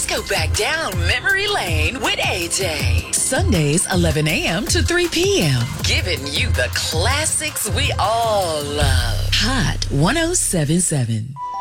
Let's go back down memory lane with AJ. Sundays, 11 a.m. to 3 p.m. Giving you the classics we all love. Hot 107.7.